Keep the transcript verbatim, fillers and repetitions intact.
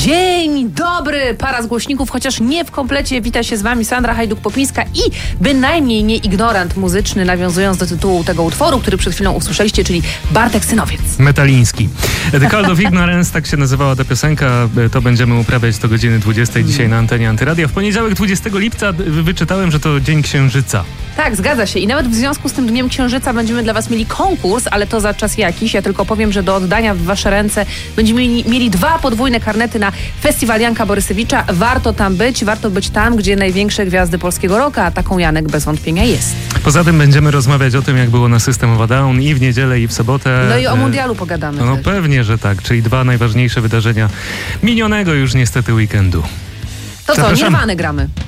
Dzień dobry, para z głośników, chociaż nie w komplecie. Wita się z wami Sandra Hajduk-Popińska i bynajmniej nie ignorant muzyczny, nawiązując do tytułu tego utworu, który przed chwilą usłyszeliście, czyli Bartek Synowiec. Metaliński. The Call of Ignorance, tak się nazywała ta piosenka. To będziemy uprawiać do godziny dwudziestej dzisiaj na antenie Antyradia. W poniedziałek dwudziestego lipca wyczytałem, że to Dzień Księżyca. Tak, zgadza się. I nawet w związku z tym Dniem Księżyca będziemy dla was mieli konkurs, ale to za czas jakiś. Ja tylko powiem, że do oddania w wasze ręce będziemy mieli, mieli dwa podwójne karnety na Festiwal Janka Borysewicza. Warto tam być, warto być tam, gdzie największe gwiazdy polskiego rocka, a taką Janek bez wątpienia jest. Poza tym będziemy rozmawiać o tym, jak było na System of a Down i w niedzielę, i w sobotę. No i o mundialu pogadamy. No też. pewnie, że tak. Czyli dwa najważniejsze wydarzenia minionego już niestety weekendu. To co, Nirwanę gramy.